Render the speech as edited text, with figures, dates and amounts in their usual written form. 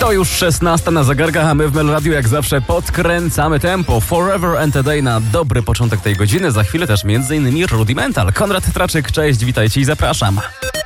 To już 16 na zegarkach, a my w Melradiu jak zawsze podkręcamy tempo. Forever and a Day na dobry początek tej godziny. Za chwilę też m.in. Rudimental. Konrad Traczyk, cześć, witajcie i zapraszam.